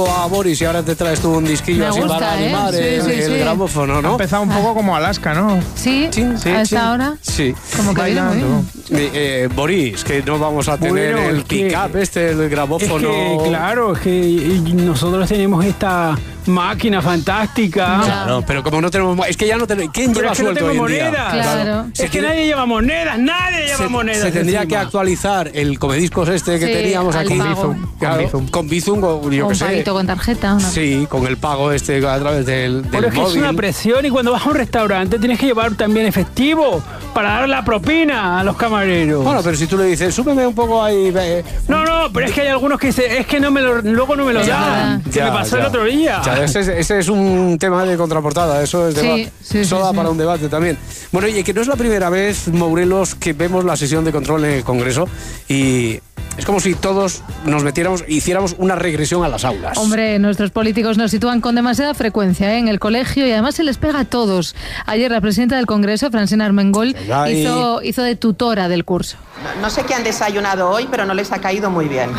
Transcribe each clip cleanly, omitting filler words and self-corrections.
A Boris y ahora te traes tú un disquillo así para animar el gramófono, ¿no? Ha empezado un poco como Alaska, ¿no? Sí, hasta ahora. Sí. Como que bailando. Boris, que no vamos a tener el pick-up el gramófono. Es que, claro, es que nosotros tenemos esta máquina fantástica. Claro, pero como no tenemos... Es que ya no tenemos... ¿Quién lleva suelto hoy en día? Claro. Es que nadie lleva monedas, Se tendría que actualizar el comediscos que teníamos aquí. Con Bizum, yo qué sé. Un paguito con tarjeta. Sí, con el pago a través del Pero es que móvil. es una presión y cuando vas a un restaurante tienes que llevar también efectivo para dar la propina a los camareros. Bueno, pero si tú le dices, súbeme un poco ahí... No, pero es que hay algunos que dicen, es que luego no me lo dan. Que me pasó el otro día. Ese es un tema de contraportada, eso es da para un debate también. Bueno, y que no es la primera vez, Morelos, que vemos la sesión de control en el Congreso y es como si todos nos metiéramos, hiciéramos una regresión a las aulas. Hombre, nuestros políticos nos sitúan con demasiada frecuencia en el colegio y además se les pega a todos. Ayer la presidenta del Congreso, Francina Armengol, hizo de tutora del curso. No sé qué han desayunado hoy, pero no les ha caído muy bien.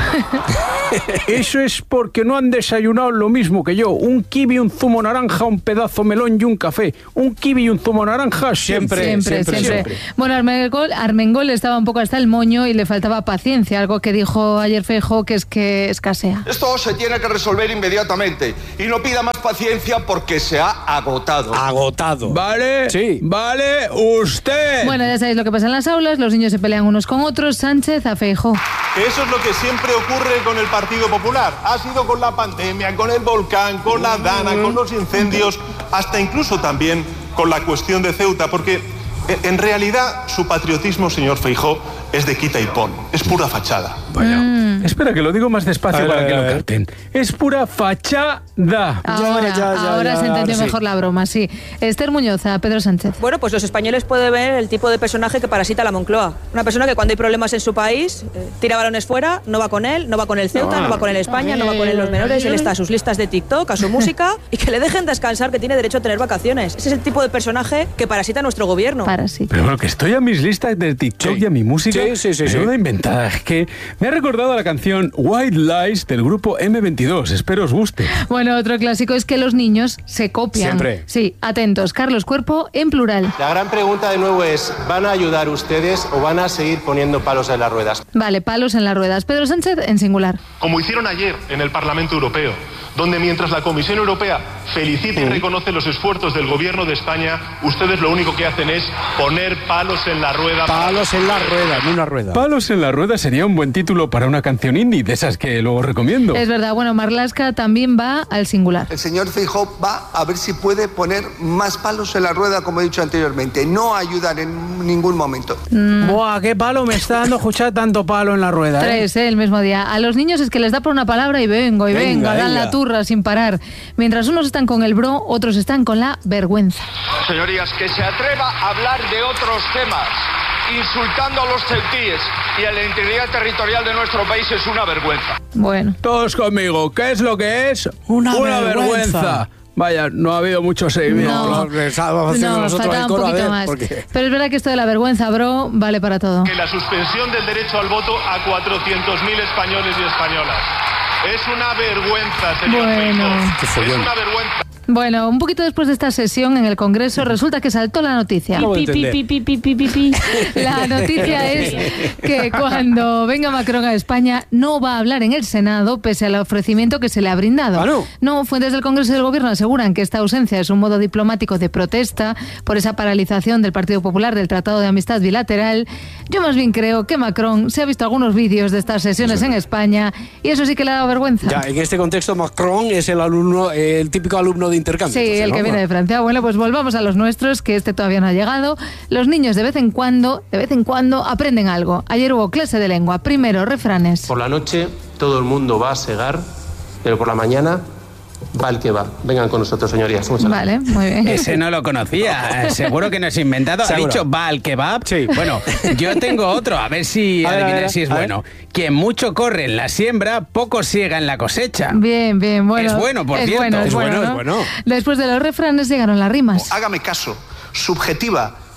Eso es porque no han desayunado lo mismo que yo. Un kiwi, un zumo naranja, un pedazo melón y un café. Un kiwi y un zumo naranja siempre. Bueno, Armengol estaba un poco hasta el moño y le faltaba paciencia, algo que dijo ayer Feijóo que es que escasea. Esto se tiene que resolver inmediatamente y no pida más paciencia porque se ha agotado. ¿Vale? Sí. ¿Vale? Usted. Bueno, ya sabéis lo que pasa en las aulas, los niños se pelean unos con otros. Sánchez a Feijóo. Eso es lo que siempre ocurre con el Partido Popular. Ha sido con la pandemia, con el volcán, con la Dana, con los incendios, hasta incluso también con la cuestión de Ceuta, porque en realidad su patriotismo, señor Feijóo, es de quita y pon, es pura fachada. Vaya. Espera, que lo digo más despacio para que lo capten. Es pura fachada. Ahora se entendió mejor la broma, sí. Esther Muñoz, a Pedro Sánchez. Bueno, pues los españoles pueden ver el tipo de personaje que parasita la Moncloa. Una persona que cuando hay problemas en su país, tira balones fuera, no va con él, no va con el Ceuta, no va con el España, no va con él los menores, él está a sus listas de TikTok, a su música, y que le dejen descansar, que tiene derecho a tener vacaciones. Ese es el tipo de personaje que parasita nuestro gobierno. Pero bueno, que estoy a mis listas de TikTok y a mi música. Sí. Es una inventada. Es que me ha recordado a la canción White Lies del grupo M22. Espero os guste. Bueno, otro clásico es que los niños se copian. Siempre. Sí, atentos. Carlos Cuerpo en plural. La gran pregunta de nuevo es, ¿van a ayudar ustedes o van a seguir poniendo palos en las ruedas? Vale, palos en las ruedas. Pedro Sánchez en singular. Como hicieron ayer en el Parlamento Europeo, donde mientras la Comisión Europea felicita y reconoce los esfuerzos del gobierno de España, ustedes lo único que hacen es poner palos en la rueda. Palos en la rueda, no una rueda. Palos en la rueda sería un buen título para una canción indie, de esas que luego recomiendo. Es verdad, bueno, Marlaska también va al singular. El señor Feijóo va a ver si puede poner más palos en la rueda, como he dicho anteriormente. No ayudar en ningún momento. Buah, qué palo me está dando escuchar tanto palo en la rueda. 3, el mismo día. A los niños es que les da por una palabra y venga, dan la turra sin parar. Mientras unos están con el bro, otros están con la vergüenza. Señorías, que se atreva a hablar de otros temas, insultando a los ceutíes y a la integridad territorial de nuestro país, es una vergüenza. Bueno. Todos conmigo, ¿qué es lo que es? Una vergüenza. Vaya, no ha habido mucho seguimiento. No, faltaba un poquito más. Pero es verdad que esto de la vergüenza, bro, vale para todo. Que la suspensión del derecho al voto a 400.000 españoles y españolas. Es una vergüenza, señor Feijóo. Es una vergüenza. Bueno, un poquito después de esta sesión en el Congreso resulta que saltó la noticia. La noticia es que cuando venga Macron a España no va a hablar en el Senado pese al ofrecimiento que se le ha brindado. No, fuentes del Congreso y del Gobierno aseguran que esta ausencia es un modo diplomático de protesta por esa paralización del Partido Popular del Tratado de Amistad Bilateral. Yo más bien creo que Macron se ha visto algunos vídeos de estas sesiones en España y eso sí que le ha dado vergüenza. Ya, en este contexto Macron es el típico alumno de intercambio. Sí, entonces, el que viene de Francia. Bueno, pues volvamos a los nuestros, que este todavía no ha llegado. Los niños de vez en cuando aprenden algo. Ayer hubo clase de lengua. Primero, refranes. Por la noche todo el mundo va a segar, pero por la mañana va el que va. Vengan con nosotros, señorías. Vale, muy bien. Ese no lo conocía. Seguro que no es inventado. ¿Seguro? ¿Ha dicho va al kebab? Sí. Bueno, yo tengo otro, a ver si adivináis si es bueno. Quien mucho corre en la siembra, poco siega en la cosecha. Bien, bueno. Es bueno, por cierto. Es bueno. Después de los refranes llegaron las rimas. Hágame caso. Subjetiva,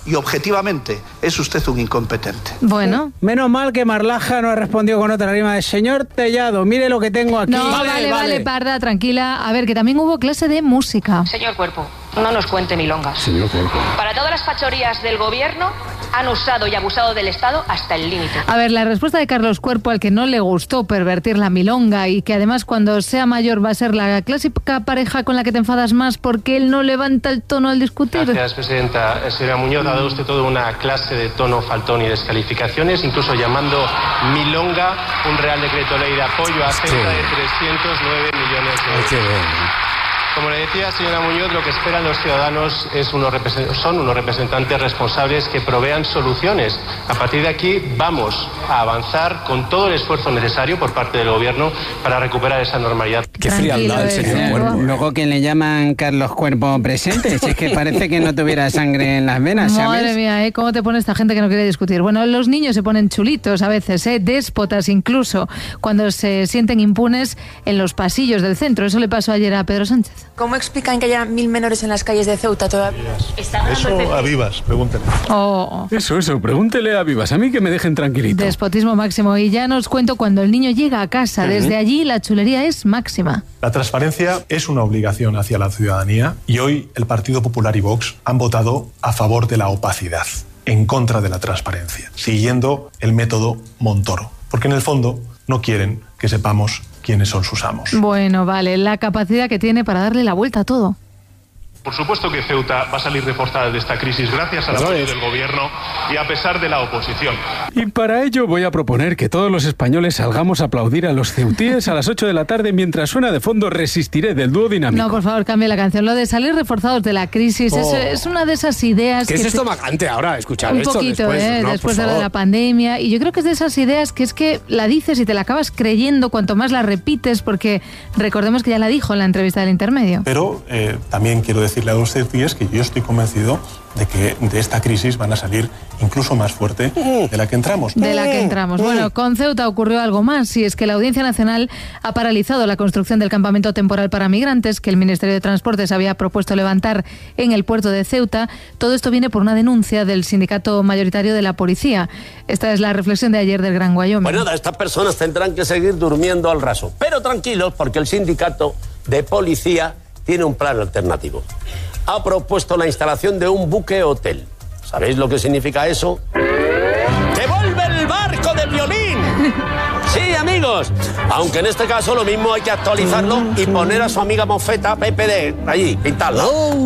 y objetivamente es usted un incompetente. Bueno. Menos mal que Marlaja no ha respondido con otra rima de señor Tellado, mire lo que tengo aquí. No, vale, Parda, tranquila. A ver, que también hubo clase de música. Señor Cuerpo, no nos cuente milongas. Señor Cuerpo. Para todas las fachorías del gobierno han usado y abusado del Estado hasta el límite. A ver, la respuesta de Carlos Cuerpo, al que no le gustó pervertir la milonga y que además cuando sea mayor va a ser la clásica pareja con la que te enfadas más porque él no levanta el tono al discutir. Gracias, presidenta. Señora Muñoz, ha dado usted toda una clase de tono, faltón y descalificaciones, incluso llamando milonga un Real Decreto Ley de apoyo a Ceuta de 309 millones de euros. Como le decía, señora Muñoz, lo que esperan los ciudadanos son unos representantes responsables que provean soluciones. A partir de aquí vamos a avanzar con todo el esfuerzo necesario por parte del Gobierno para recuperar esa normalidad. Qué frialdad el señor Cuerpo. Luego que le llaman Carlos Cuerpo presente, si es que parece que no tuviera sangre en las venas, ¿sabes? Madre mía, ¿cómo te pone esta gente que no quiere discutir? Bueno, los niños se ponen chulitos a veces, déspotas incluso, cuando se sienten impunes en los pasillos del centro. Eso le pasó ayer a Pedro Sánchez. ¿Cómo explican que haya 1000 menores en las calles de Ceuta todavía? Eso a Vivas, pregúntele. Eso, pregúntele a Vivas. A mí que me dejen tranquilito. Despotismo máximo. Y ya nos cuento cuando el niño llega a casa. Desde allí la chulería es máxima. La transparencia es una obligación hacia la ciudadanía y hoy el Partido Popular y Vox han votado a favor de la opacidad, en contra de la transparencia, siguiendo el método Montoro. Porque en el fondo no quieren que sepamos quiénes son sus amos. Bueno, vale, la capacidad que tiene para darle la vuelta a todo. Por supuesto que Ceuta va a salir reforzada de esta crisis gracias al apoyo del Gobierno y a pesar de la oposición. Y para ello voy a proponer que todos los españoles salgamos a aplaudir a los ceutíes a las 8 de la tarde mientras suena de fondo Resistiré del dúo Dinámico. No, por favor, cambie la canción. Lo de salir reforzados de la crisis es una de esas ideas que es estomacante ahora escuchar esto. Un poquito, después de la pandemia. Y yo creo que es de esas ideas que es que la dices y te la acabas creyendo cuanto más la repites, porque recordemos que ya la dijo en la entrevista del Intermedio. Pero también quiero decirle a los ceutíes que yo estoy convencido de que de esta crisis van a salir incluso más fuerte de la que entramos. De la que entramos. Bueno, con Ceuta ocurrió algo más, y es que la Audiencia Nacional ha paralizado la construcción del campamento temporal para migrantes que el Ministerio de Transportes había propuesto levantar en el puerto de Ceuta. Todo esto viene por una denuncia del sindicato mayoritario de la policía. Esta es la reflexión de ayer del Gran Wyoming. Pues nada, estas personas tendrán que seguir durmiendo al raso, pero tranquilos, porque el sindicato de policía tiene un plan alternativo. Ha propuesto la instalación de un buque hotel. ¿Sabéis lo que significa eso? ¡Devuelve el barco de Violín! Sí, amigos. Aunque en este caso lo mismo hay que actualizarlo y poner a su amiga mofeta Pepe de allí, pintarla.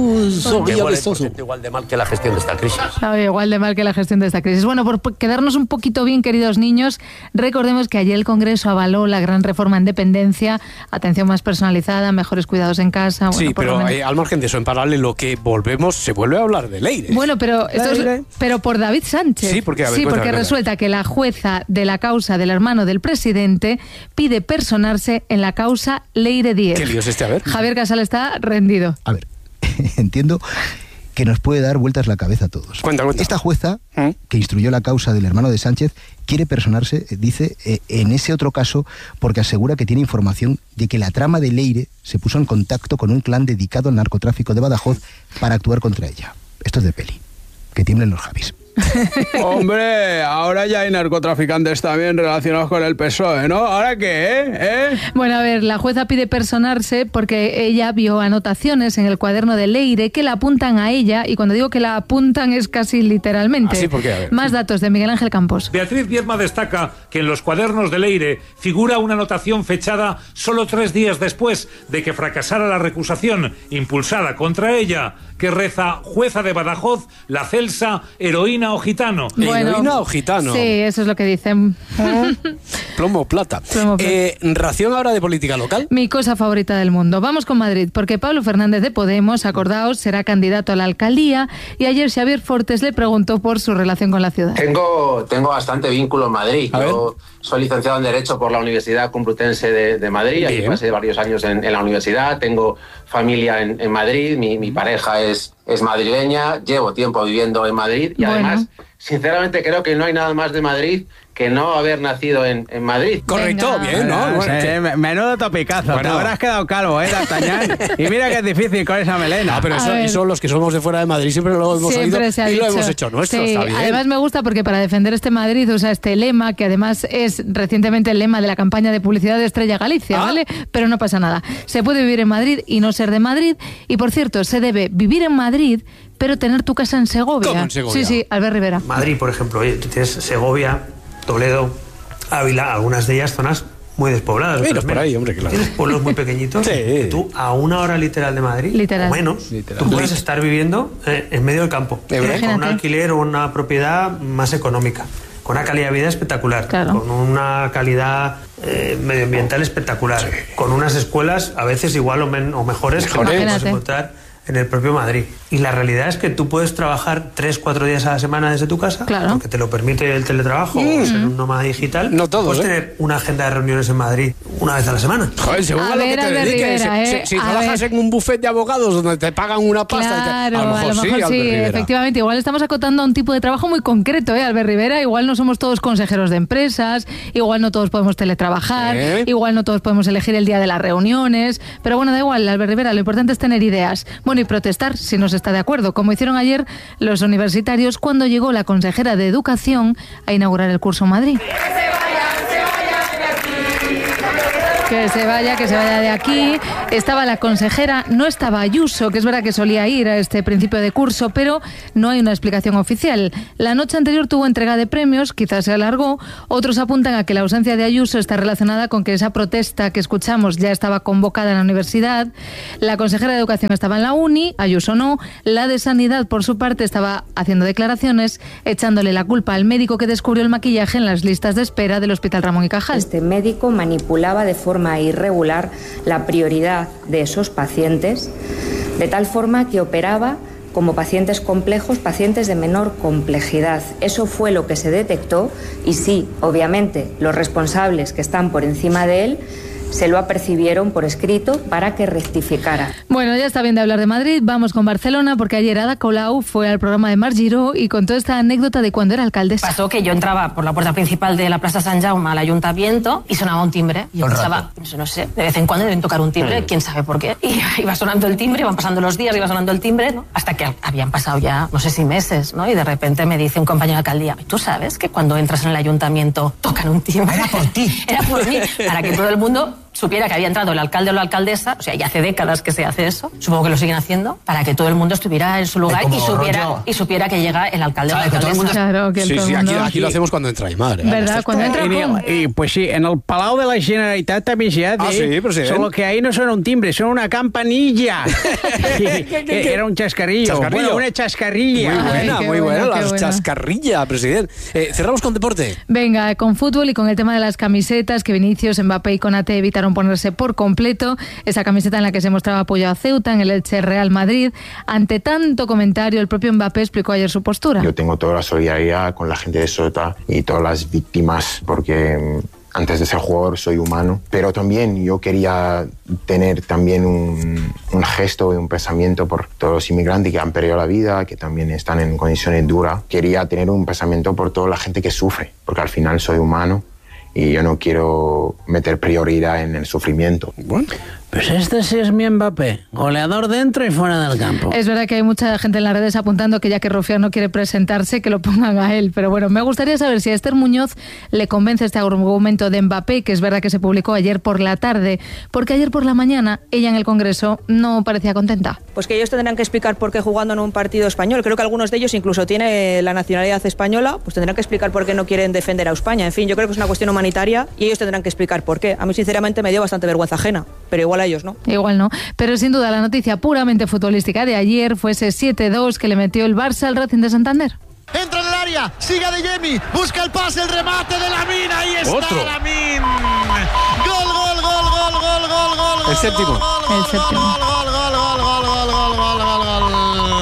Igual de mal que la gestión de esta crisis. Igual de mal que la gestión de esta crisis. Bueno, por quedarnos un poquito bien, queridos niños, recordemos que ayer el Congreso avaló la gran reforma en dependencia, atención más personalizada, mejores cuidados en casa. Bueno, sí, pero al margen de eso, en paralelo, que se vuelve a hablar de Leire. Bueno, pero por David Sánchez. Sí, porque resulta que la jueza de la causa del hermano del presidente pide personarse en la causa Leire Díez. ¿Qué lío es a ver? Javier Casal está rendido. A ver, entiendo que nos puede dar vueltas la cabeza a todos. Cuenta. Esta jueza, que instruyó la causa del hermano de Sánchez, quiere personarse, dice, en ese otro caso, porque asegura que tiene información de que la trama de Leire se puso en contacto con un clan dedicado al narcotráfico de Badajoz para actuar contra ella. Esto es de peli. Que tiemblen los Javis. Hombre, ahora ya hay narcotraficantes también relacionados con el PSOE, ¿no? ¿Ahora qué, Bueno, a ver, la jueza pide personarse porque ella vio anotaciones en el cuaderno de Leire que la apuntan a ella, y cuando digo que la apuntan es casi literalmente. ¿Ah, sí? ¿Por qué? A ver. Más datos de Miguel Ángel Campos. Beatriz Viedma destaca que en los cuadernos de Leire figura una anotación fechada solo 3 días después de que fracasara la recusación impulsada contra ella, que reza: jueza de Badajoz, la Celsa, heroína o gitano. Bueno, ¿heroína o gitano? Sí, eso es lo que dicen. Plomo plata. ¿Ración ahora de política local? Mi cosa favorita del mundo. Vamos con Madrid, porque Pablo Fernández de Podemos, acordaos, será candidato a la alcaldía, y ayer Xavier Fortes le preguntó por su relación con la ciudad. Tengo bastante vínculo en Madrid. Yo soy licenciado en Derecho por la Universidad Complutense de Madrid. Allí pasé varios años en la universidad. Tengo familia en Madrid. Mi pareja es madrileña. Llevo tiempo viviendo en Madrid y además, sinceramente, creo que no hay nada más de Madrid que no haber nacido en Madrid. Correcto, bien, ¿no? Menudo topicazo. Te habrás quedado calvo, D'Artagnan. Y mira que es difícil con esa melena. No, pero eso los que somos de fuera de Madrid siempre lo hemos oído y lo hemos hecho nuestro, está bien. Además me gusta porque para defender este Madrid usa este lema, que además es recientemente el lema de la campaña de publicidad de Estrella Galicia, ¿vale? Pero no pasa nada. Se puede vivir en Madrid y no ser de Madrid. Y por cierto, se debe vivir en Madrid, pero tener tu casa en Segovia. ¿Cómo en Segovia? Sí, Albert Rivera. Madrid, por ejemplo, tú tienes Segovia, Toledo, Ávila, algunas de ellas zonas muy despobladas. Menos por ahí, hombre, claro. Tienes pueblos muy pequeñitos. Sí. Tú, a 1 hora literal de Madrid, o menos, tú puedes estar viviendo en medio del campo, con un alquiler o una propiedad más económica, con una calidad de vida espectacular, con una calidad medioambiental espectacular, con unas escuelas a veces igual o mejores que puedes encontrar en el propio Madrid. Y la realidad es que tú puedes trabajar 3-4 días a la semana desde tu casa, porque te lo permite el teletrabajo o ser un nómada digital. No todos, puedes tener una agenda de reuniones en Madrid una vez a la semana. Joder, según a lo que te dediques. Si trabajas en un buffet de abogados donde te pagan una pasta, a lo mejor sí, efectivamente. Igual estamos acotando a un tipo de trabajo muy concreto, Albert Rivera. Igual no somos todos consejeros de empresas, igual no todos podemos teletrabajar, igual no todos podemos elegir el día de las reuniones, pero bueno, da igual, Albert Rivera, lo importante es tener ideas. Bueno, y protestar si no se está de acuerdo, como hicieron ayer los universitarios cuando llegó la consejera de Educación a inaugurar el curso en Madrid. Que se vaya de aquí. Estaba la consejera, no estaba Ayuso, que es verdad que solía ir a este principio de curso, pero no hay una explicación oficial. La noche anterior tuvo entrega de premios, quizás se alargó. Otros apuntan a que la ausencia de Ayuso está relacionada con que esa protesta que escuchamos ya estaba convocada en la universidad. La consejera de Educación estaba en la uni, Ayuso no. La de Sanidad, por su parte, estaba haciendo declaraciones, echándole la culpa al médico que descubrió el maquillaje en las listas de espera del Hospital Ramón y Cajal. Este médico manipulaba de forma irregular la prioridad de esos pacientes, de tal forma que operaba como pacientes complejos, pacientes de menor complejidad. Eso fue lo que se detectó y sí, obviamente, los responsables que están por encima de él se lo apercibieron por escrito para que rectificara. Bueno, ya está bien de hablar de Madrid, vamos con Barcelona, porque ayer Ada Colau fue al programa de Marc Giró y contó esta anécdota de cuando era alcaldesa. Pasó que yo entraba por la puerta principal de la Plaza San Jaume al ayuntamiento y sonaba un timbre. Y yo pensaba, no sé, de vez en cuando deben tocar un timbre, quién sabe por qué. Y iba sonando el timbre, iban pasando los días, iba sonando el timbre, ¿no? Hasta que habían pasado ya, no sé si meses, ¿no? Y de repente me dice un compañero de alcaldía, ¿tú sabes que cuando entras en el ayuntamiento tocan un timbre? Era por ti. Era por mí, para que todo el mundo supiera que había entrado el alcalde o la alcaldesa, o sea, ya hace décadas que se hace eso, supongo que lo siguen haciendo, para que todo el mundo estuviera en su lugar y supiera que llega el alcalde o la alcaldesa. Claro, que sí, aquí lo hacemos cuando entra Aymar. ¿Verdad? Cuando entra y pues sí, en el Palau de la Generalitat también se hace. Sí, presidente. Solo que ahí no suena un timbre, suena una campanilla. Era un chascarrillo. Bueno, una chascarrilla. Muy buena, la chascarrilla, presidente. Cerramos con deporte. Venga, con fútbol y con el tema de las camisetas, que Vinicius, Mbappé y Konaté evitaron ponerse por completo. Esa camiseta en la que se mostraba apoyo a Ceuta en el Elche Real Madrid. Ante tanto comentario, el propio Mbappé explicó ayer su postura. Yo tengo toda la solidaridad con la gente de Ceuta y todas las víctimas, porque antes de ser jugador soy humano, pero también yo quería tener también un gesto y un pensamiento por todos los inmigrantes que han perdido la vida, que también están en condiciones duras. Quería tener un pensamiento por toda la gente que sufre, porque al final soy humano y yo no quiero meter prioridad en el sufrimiento. Bueno, pues este sí es mi Mbappé, goleador dentro y fuera del campo. Es verdad que hay mucha gente en las redes apuntando que ya que Rufián no quiere presentarse, que lo pongan a él. Pero bueno, me gustaría saber si a Esther Muñoz le convence este argumento de Mbappé, que es verdad que se publicó ayer por la tarde, porque ayer por la mañana ella en el Congreso no parecía contenta. Pues que ellos tendrán que explicar por qué jugando en un partido español, creo que algunos de ellos incluso tienen la nacionalidad española, pues tendrán que explicar por qué no quieren defender a España. En fin, yo creo que es una cuestión humanitaria y ellos tendrán que explicar por qué. A mí sinceramente me dio bastante vergüenza ajena, pero igual a ellos no. Igual no, pero sin duda la noticia puramente futbolística de ayer fue ese 7-2 que le metió el Barça al Racing de Santander. Entra en el área, sigue Adeyemi, busca el pase, el remate de Lamine, ahí está Lamine. Gol. El séptimo.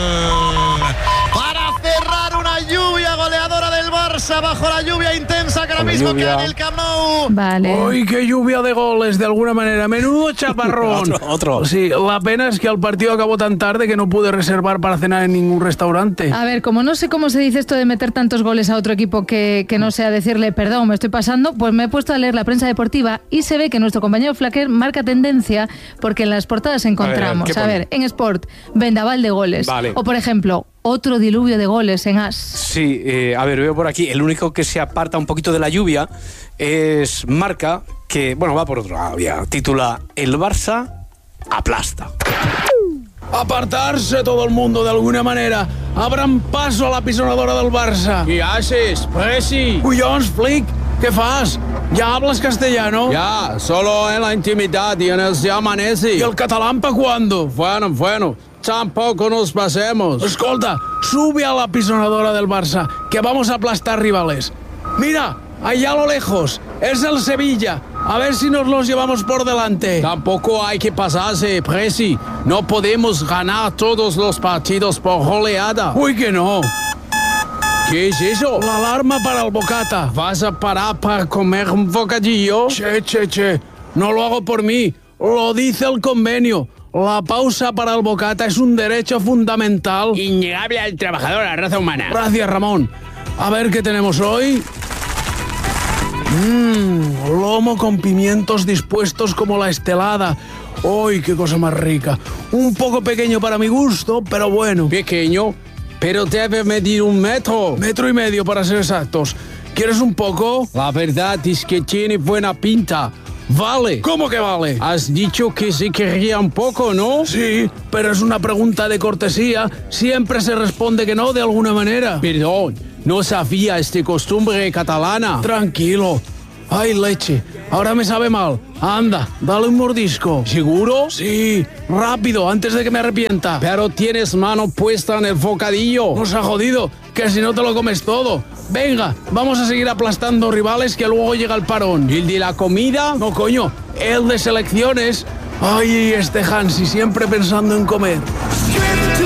Para cerrar una lluvia goleadora del Barça bajo la lluvia intensa que ahora mismo que en el Camp Nou. Vale. ¡Uy, qué lluvia de goles, de alguna manera! ¡Menudo chaparrón! otro. Sí, la pena es que el partido acabó tan tarde que no pude reservar para cenar en ningún restaurante. A ver, como no sé cómo se dice esto de meter tantos goles a otro equipo que no sea decirle perdón, me estoy pasando, pues me he puesto a leer la prensa deportiva y se ve que nuestro compañero Flaquer marca tendencia porque en las portadas encontramos, a ver, en Sport, vendaval de goles. Vale. O por ejemplo, otro diluvio de goles en AS. Sí, a ver, veo por aquí, el único que se aparta un poquito de la lluvia es Marca, que, bueno, va por otro lado ya, titula El Barça aplasta. Apartarse todo el mundo de alguna manera. Abran paso a la pisonadora del Barça. ¿Qué haces, Presi? Cuyons, Flick, ¿qué fas? ¿Ya hablas castellano? Ya, solo en la intimidad y en el se amanece. ¿Y el catalán pa' cuándo? Bueno, tampoco nos pasemos. Escolta, sube a la pisonadora del Barça, que vamos a aplastar rivales. Mira, allá a lo lejos, es el Sevilla. A ver si nos los llevamos por delante. Tampoco hay que pasarse, Presi. No podemos ganar todos los partidos por goleada. Uy, que no. ¿Qué es eso? La alarma para el bocata. ¿Vas a parar para comer un bocadillo? Che. No lo hago por mí. Lo dice el convenio. La pausa para el bocata es un derecho fundamental. Innegable al trabajador, a la raza humana. Gracias, Ramón. A ver qué tenemos hoy. Lomo con pimientos dispuestos como la estelada. ¡Uy, qué cosa más rica! Un poco pequeño para mi gusto, pero bueno. Pequeño, pero debe medir 1 metro. 1,5 metros para ser exactos. ¿Quieres un poco? La verdad es que tiene buena pinta. Vale. ¿Cómo que vale? Has dicho que se querría un poco, ¿no? Sí, pero es una pregunta de cortesía. Siempre se responde que no de alguna manera. Perdón, no sabía costumbre catalana. Tranquilo. Ay, leche, ahora me sabe mal. Anda, dale un mordisco. ¿Seguro? Sí, rápido, antes de que me arrepienta. Pero tienes mano puesta en el bocadillo. Nos ha jodido, que si no te lo comes todo. Venga, vamos a seguir aplastando rivales que luego llega el parón. ¿Y el de la comida? No, coño, el de selecciones. Ay, este Hansi siempre pensando en comer.